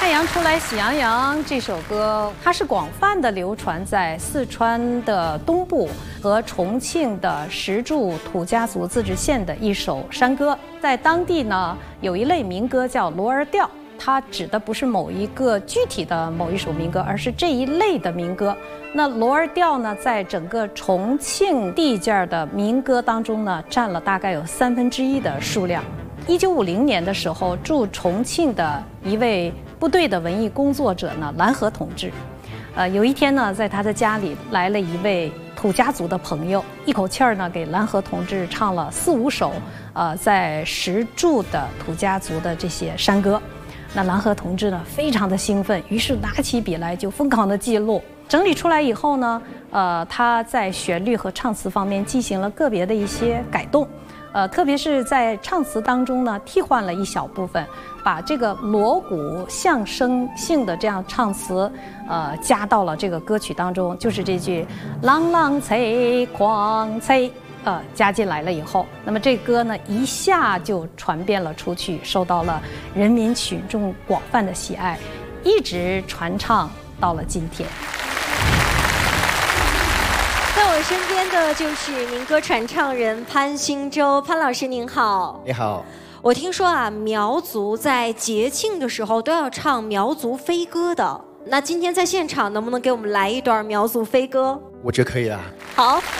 太阳出来喜洋洋这首歌，它是广泛的流传在四川的东部和重庆的石柱土家族自治县的一首山歌。在当地呢，有一类民歌叫罗儿调，它指的不是某一个具体的某一首民歌，而是这一类的民歌。那罗儿调呢，在整个重庆地界的民歌当中呢，占了大概有1/3的数量。1950年的时候，驻重庆的一位部队的文艺工作者呢，蓝河同志，有一天呢，在他的家里来了一位土家族的朋友，一口气儿呢给蓝河同志唱了4、5首，在石柱的土家族的这些山歌。那蓝河同志呢，非常的兴奋，于是拿起笔来就疯狂的记录。整理出来以后呢，他在旋律和唱词方面进行了个别的一些改动。特别是在唱词当中呢，替换了一小部分，把这个锣鼓象声性的这样唱词，加到了这个歌曲当中，就是这句“朗朗吹，狂吹”，加进来了以后，那么这歌呢一下就传遍了出去，受到了人民群众广泛的喜爱，一直传唱到了今天。 在我身边的就是民歌传唱人潘兴洲，潘老师您好。 你好。 我听说啊，苗族在节庆的时候都要唱苗族飞歌的。那今天在现场能不能给我们来一段苗族飞歌？ 我觉得可以啊。 好。